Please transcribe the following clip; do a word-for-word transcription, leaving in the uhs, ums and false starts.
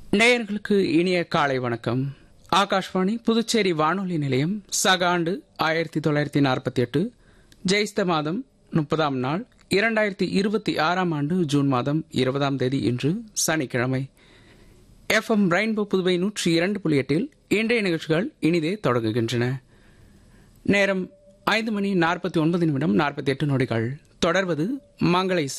நேயர்களுக்கு இனிய காலை வணக்கம். ஆகாஷ்வாணி புதுச்சேரி வானொலி நிலையம். சக ஆண்டு ஆயிரத்தி தொள்ளாயிரத்தி நாற்பத்தி எட்டு ஜெயிஸ்த மாதம் முப்பதாம் நாள் இரண்டாயிரத்தி இருபத்தி ஆறாம் ஆண்டு ஜூன் மாதம் இருபதாம் தேதி இன்று சனிக்கிழமை. எஃப் எம் ரெயின்போ புதுவை நூற்றி இரண்டு புள்ளி எட்டில் இன்றைய நிகழ்ச்சிகள் இனிதே தொடங்குகின்றன. நேரம் ஐந்து மணி நாற்பத்தி ஒன்பது நிமிடம் நாற்பத்தி எட்டு நொடிகள். தொடர்வது மங்கள இசை.